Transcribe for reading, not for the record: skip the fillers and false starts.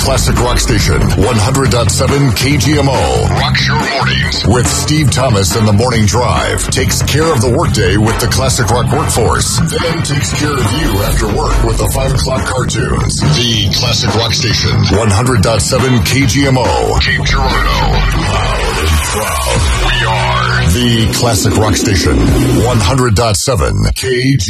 Classic Rock Station, 100.7 KGMO. Rocks your mornings with Steve Thomas and the Morning Drive. Takes care of the workday with the Classic Rock workforce. Then takes care of you after work with the 5 o'clock cartoons. The Classic Rock Station, 100.7 KGMO. Cape Girardeau. Loud and proud. We are the Classic Rock Station, 100.7 KGMO.